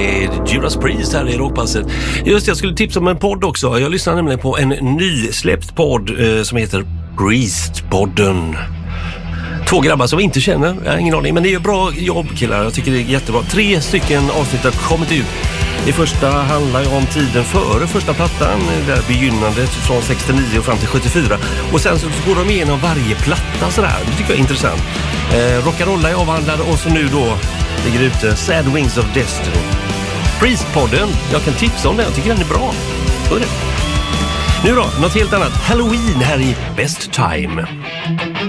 med Judas Priest här i Rockpasset. Just jag skulle tipsa om en podd också. Jag lyssnar nämligen på en nysläppt podd som heter Priest-podden. 2 grabbar som inte känner, jag har ingen aning, men det är bra jobb killar, jag tycker det är jättebra. 3 stycken avsnitt har kommit ut. Det första handlar ju om tiden före första plattan, där begynnandet från 69 och fram till 74. Och sen så går de igenom varje platta sådär, det tycker jag är intressant. Rock'n'Rolla är avhandlade och så nu då ligger ute Sad Wings of Destiny. Priest-podden, jag kan tipsa om den, jag tycker den är bra. Så är det. Nu då, något helt annat. Halloween här i Best Time.